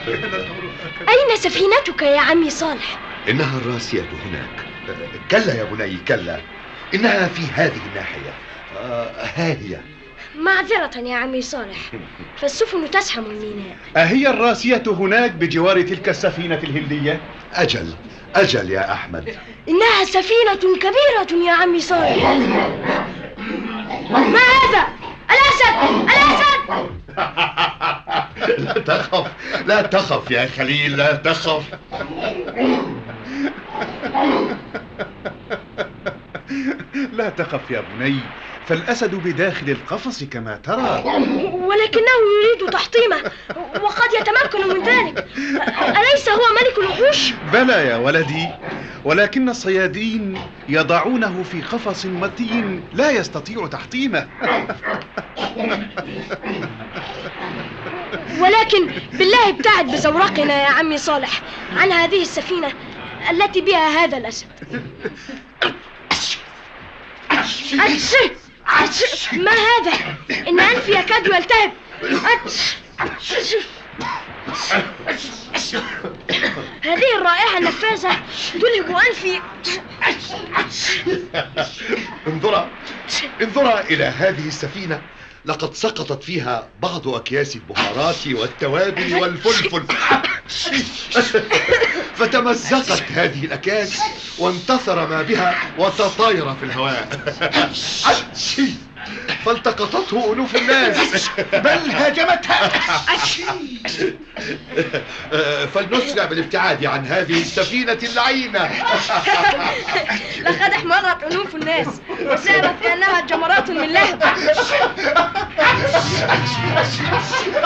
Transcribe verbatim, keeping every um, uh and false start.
أين سفينتك يا عمي صالح؟ إنها الراسية هناك. كلا يا بني كلا، إنها في هذه الناحية. ها هي. معذرة يا عمي صالح، فالسفن تزحم الميناء. أهي الراسية هناك بجوار تلك السفينة الهندية؟ أجل أجل يا أحمد، إنها سفينة كبيرة يا عمي صالح. ما هذا؟ الأسد الأسد! لا تخف لا تخف يا خليل، لا تخف. لا تخف يا بني، فالأسد بداخل القفص كما ترى. ولكنه يريد تحطيمه، وقد يتمكن من ذلك. أليس هو ملك الوحوش؟ بلى يا ولدي، ولكن الصيادين يضعونه في قفص متين لا يستطيع تحطيمه. ولكن بالله ابتعد بزورقنا يا عمي صالح عن هذه السفينة التي بها هذا الأسد. أتش أتش ما هذا؟ إن أنفي يكاد يلتهب. أتش هذه الرائحة النفاذة تلهب أنفي. انظرا انظرا إلى هذه السفينة، لقد سقطت فيها بعض أكياس البهارات والتوابل والفلفل، فتمزقت هذه الأكياس وانتثر ما بها وتطاير في الهواء، فالتقطته ألوف الناس بل هاجمتها. فلنسرع بالابتعاد عن هذه السفينة اللعينة. لقد احمرت ألوف الناس وسالت كأنها جمرات من لهب.